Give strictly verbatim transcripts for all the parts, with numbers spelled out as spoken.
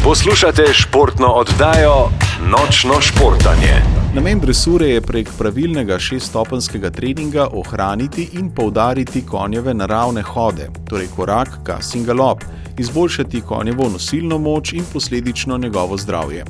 Poslušate športno oddajo Nočno športanje. Namen dresure je prek pravilnega šeststopenjskega treninga ohraniti in poudariti konjeve naravne hode, torej korak, gas in galop, izboljšati konjevo nosilno moč in posledično njegovo zdravje.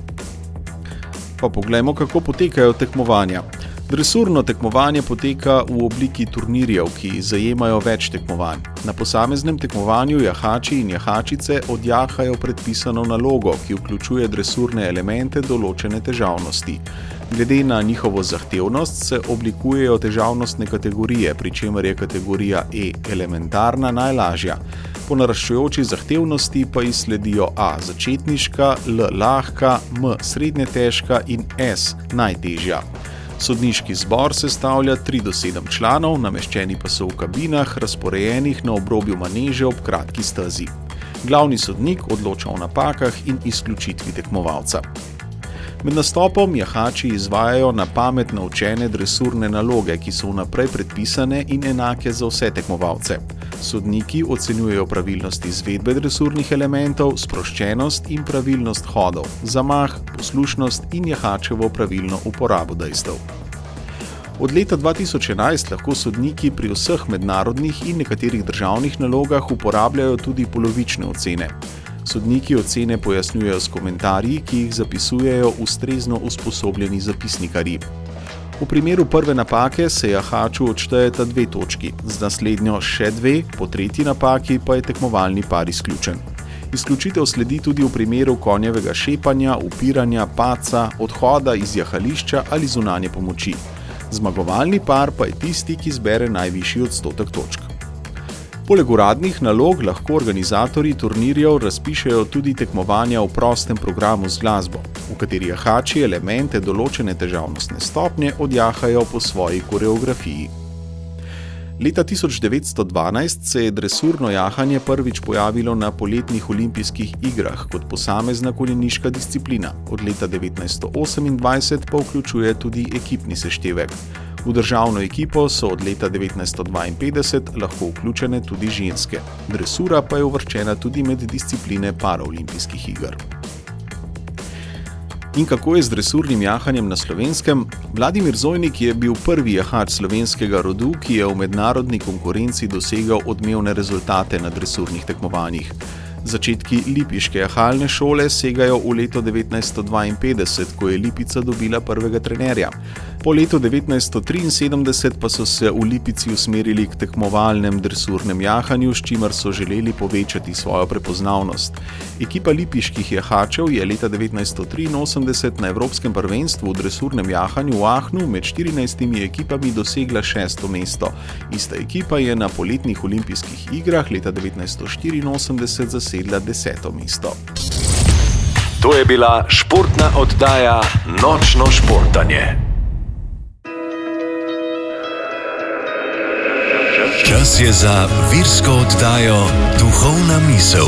Pa poglejmo, kako potekajo tekmovanja. Dresurno tekmovanje poteka v obliki turnirjev, ki zajemajo več tekmovanj. Na posameznem tekmovanju jahači in jahačice odjahajo predpisano nalogo, ki vključuje dresurne elemente določene težavnosti. Glede na njihovo zahtevnost se oblikujejo težavnostne kategorije, pri čemer je kategorija E elementarna najlažja. Po naraščajoči zahtevnosti pa ji sledijo A začetniška, L lahka, M srednje težka in S najtežja. Sodniški zbor sestavlja tri do sedem članov, nameščeni pa so v kabinah, razporejenih na obrobju maneže ob kratki stezi. Glavni sodnik odloča o napakah in izključitvi tekmovalca. Med nastopom jahači izvajajo na pamet naučene dresurne naloge, ki so vnaprej predpisane in enake za vse tekmovalce. Sodniki ocenjujejo pravilnost izvedbe dresurnih elementov, sproščenost in pravilnost hodov, zamah, poslušnost in jahačevo pravilno uporabo dejstev. Od leta dva tisoč enajst lahko sodniki pri vseh mednarodnih in nekaterih državnih nalogah uporabljajo tudi polovične ocene. Sodniki ocene pojasnjujejo s komentarji, ki jih zapisujejo ustrezno usposobljeni zapisnikarji. V primeru prve napake se jahaču odštejeta dve točki, z naslednjo še dve, po tretji napaki pa je tekmovalni par izključen. Izključitev sledi tudi v primeru konjevega šepanja, upiranja, padca, odhoda iz jahališča ali zunanje pomoči. Zmagovalni par pa je tisti, ki zbere najvišji odstotek točk. Poleg uradnih nalog lahko organizatorji turnirjev razpišejo tudi tekmovanja v prostem programu z glasbo, v kateri jahači elemente določene težavnostne stopnje odjahajo po svoji koreografiji. Leta tisoč devetsto dvanajst se je dresurno jahanje prvič pojavilo na poletnih olimpijskih igrah kot posamezna konjeniška disciplina, od leta devetnajststo osemindvajset pa vključuje tudi ekipni seštevek. V državno ekipo so od leta devetnajststo dvainpetdeset lahko vključene tudi ženske. Dresura pa je uvrščena tudi med discipline paraolimpijskih iger. In kako je z dresurnim jahanjem na Slovenskem? Vladimir Zojnik je bil prvi jahač slovenskega rodu, ki je v mednarodni konkurenci dosegal odmevne rezultate na dresurnih tekmovanjih. Začetki lipiške jahalne šole segajo v leto devetnajststo dvainpetdeset, ko je Lipica dobila prvega trenerja. Po letu devetnajststo triinsedemdeset pa so se v Lipici usmerili k tekmovalnem dresurnem jahanju, s čimer so želeli povečati svojo prepoznavnost. Ekipa lipiških jahačev je leta devetnajststo triinosemdeset na Evropskem prvenstvu v dresurnem jahanju v Aachnu med štirinajstimi ekipami dosegla šesto mesto. Ista ekipa je na poletnih olimpijskih igrah leta devetnajststo štiriinosemdeset zasedla deseto mesto. To je bila športna oddaja Nočno športanje. Čas je za virsko oddajo Duhovna misel.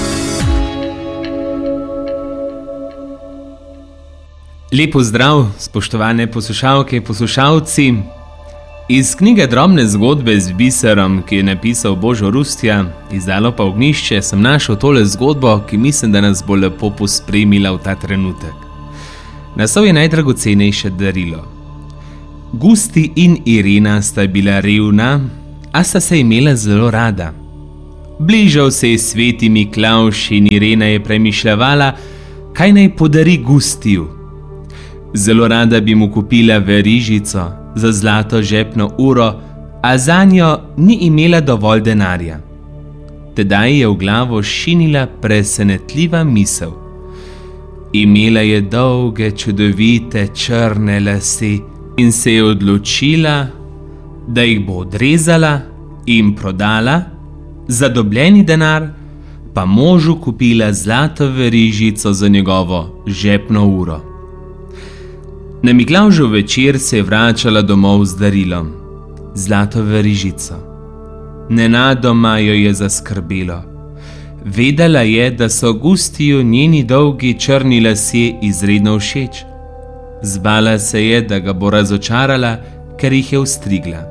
Lep pozdrav, spoštovane poslušalke, poslušalci. Iz knjige Drobne zgodbe z biserom, ki je napisal Božo Rustja, izdalo pa Ognjišče, sem našel tole zgodbo, ki mislim, da nas bo lepo pospremila v ta trenutek. Naslov je Najdragocenejše darilo. Gusti in Irena sta bila revna, a sta se imela zelo rada. Bližal se je sveti Miklavž in Irena je premišljavala, kaj naj podari Gustiju. Zelo rada bi mu kupila verižico za zlato žepno uro, a zanjo ni imela dovolj denarja. Tedaj je v glavo šinila presenetljiva misel. Imela je dolge, čudovite, črne lase in se je odločila, da jih bo odrezala in prodala, za dobljeni denar pa možu kupila zlato verižico za njegovo žepno uro. Na Miklavžev večer se je vračala domov z darilom, zlato verižico. Nenadoma jo je zaskrbelo. Vedela je, da so Gustiju njeni dolgi črni lasje izredno všeč. Zbala se je, da ga bo razočarala, ker jih je ostrigla.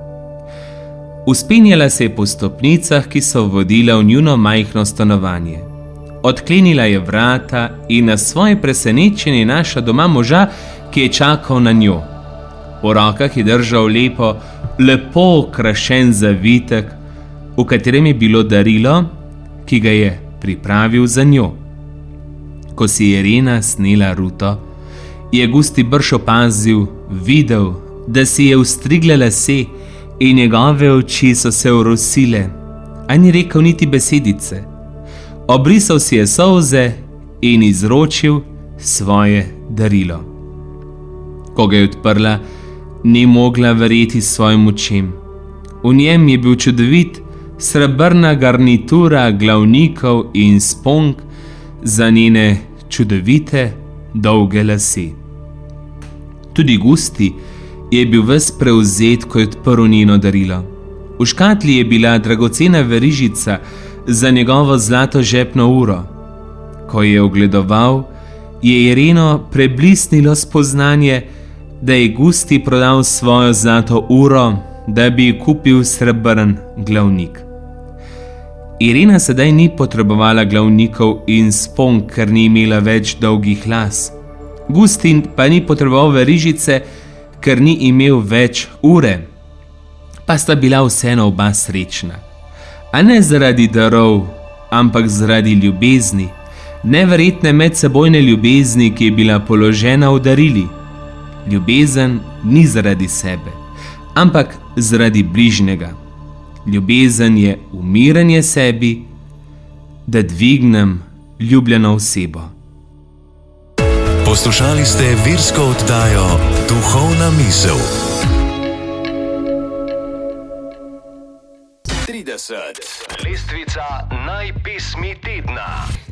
Vzpenjala se je po stopnicah, ki so vodile v njuno majhno stanovanje. odklenila je vrata in na svoje presenečenje našla doma moža, ki je čakal na njo. V rokah je držal lepo, lepo okrašen zavitek, v katerem je bilo darilo, ki ga je pripravil za njo. Ko si je Irena snela ruto, je Gusti brž opazil, videl, da si je ustrigla lase in njegove oči so se orosile, a ni rekel niti besedice. Obrisal si je solze in izročil svoje darilo. Ko ga je odprla, ni mogla verjeti svojim očem. V njem je bil čudovit srebrna garnitura glavnikov in sponk za njene čudovite dolge lase. Tudi Gusti je bil ves prevzet, ko je odprl njeno darilo. V škatli je bila dragocena verižica za njegovo zlato žepno uro. Ko je ogledoval, je Ireno preblisnilo spoznanje, da je Gusti prodal svojo zlato uro, da bi kupil srebrn glavnik. Irena sedaj ni potrebovala glavnikov in sponk, ker ni imela več dolgih las. Gusti pa ni potreboval verižice, ker ni imel več ure. Pa sta bila vseeno oba srečna. A ne zaradi darov, ampak zaradi ljubezni, neverjetne medsebojne ljubezni, ki je bila položena v darili. Ljubezen ni zaradi sebe, ampak zaradi bližnjega. Ljubezen je umiranje sebi, da dvignem ljubljeno osebo. Poslušali ste virsko oddajo Duhovna misel. trideset. Lestvica najpesmi tedna.